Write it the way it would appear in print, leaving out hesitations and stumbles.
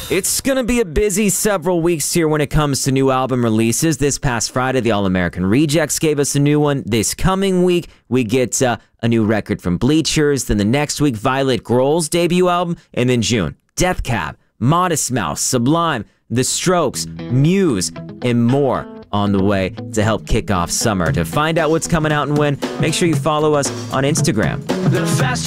It's going to be a busy several weeks here when it comes to new album releases. This past Friday, the All-American Rejects gave us a new one. This coming week, we get a new record from Bleachers. Then the next week, Violet Grohl's debut album. And then June, Death Cab, Modest Mouse, Sublime, The Strokes, Muse, and more on the way to help kick off summer. To find out what's coming out and when, make sure you follow us on Instagram. The faster